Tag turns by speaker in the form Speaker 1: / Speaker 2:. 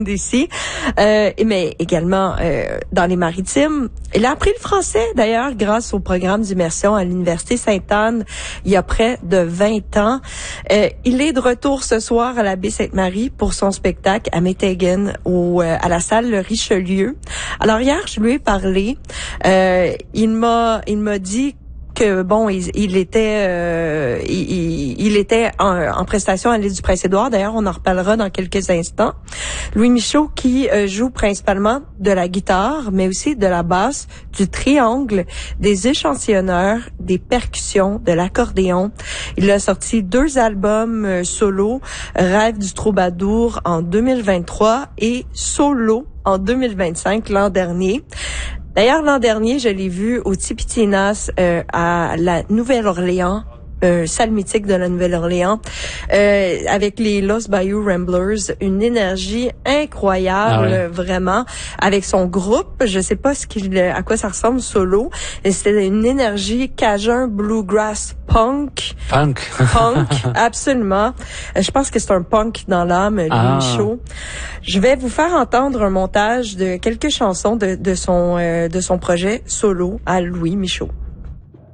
Speaker 1: d'ici, mais également dans les maritimes. Il a appris le français, d'ailleurs, grâce au programme d'immersion à l'Université Sainte-Anne il y a près de 20 ans. Il est de retour ce soir à la Baie-Sainte-Marie pour son spectacle à Métégan à la salle Le Richelieu. Alors hier, je lui ai parlé. Il m'a dit que bon, il était en prestation à l'île du Prince-Édouard. D'ailleurs, on en reparlera dans quelques instants. Louis Michaud qui joue principalement de la guitare, mais aussi de la basse, du triangle, des échantillonneurs, des percussions, de l'accordéon. Il a sorti 2 albums solo, Rêve du troubadour en 2023 et Solo en 2025 l'an dernier. D'ailleurs, l'an dernier, je l'ai vu au Tipitinas à la Nouvelle-Orléans, salle mythique de la Nouvelle-Orléans, avec les Los Bayou Ramblers, une énergie incroyable, vraiment, avec son groupe. Je sais pas à quoi ça ressemble solo. C'était une énergie cajun, bluegrass, punk, absolument. Je pense que c'est un punk dans l'âme, Louis Michaud. Je vais vous faire entendre un montage de quelques chansons de son projet solo à Louis Michaud.